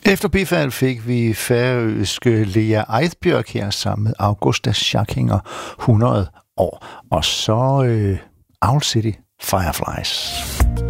Efter bifald fik vi færøske Lea Eidbjørk her sammen med Augusta Schackinger 100 år. Og så Owl City Fireflies.